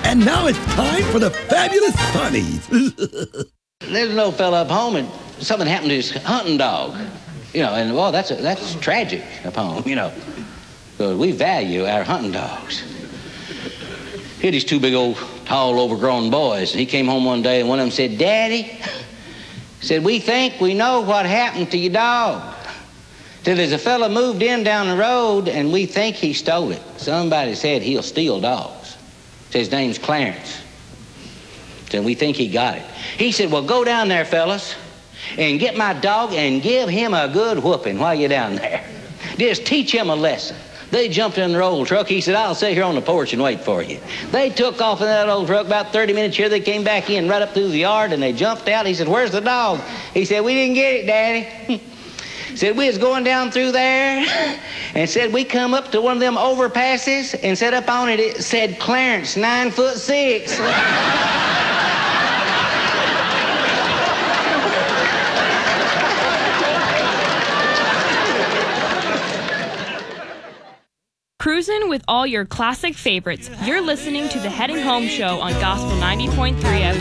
And now it's time for the Fabulous Funnies. There's no fella up home and something happened to his hunting dog. You know, and well, that's tragic up home, you know. Because we value our hunting dogs. He had these two big old, tall, overgrown boys. And he came home one day and one of them said, "Daddy," said, "we think we know what happened to your dog. Said, there's a fella moved in down the road and we think he stole it. Somebody said he'll steal dogs. Said his name's Clarence. Said, we think he got it." He said, "Well, go down there, fellas, and get my dog and give him a good whooping while you're down there. Just teach him a lesson." They jumped in their old truck. He said, "I'll sit here on the porch and wait for you." They took off in that old truck. About 30 minutes here, they came back in right up through the yard, and they jumped out. He said, "Where's the dog?" He said, "We didn't get it, Daddy." Said, "We was going down through there," and said, "We come up to one of them overpasses and set up on it. It said Clarence, 9'6". Cruising with all your classic favorites. You're listening to the Heading Home Show on Gospel 90.3 FM.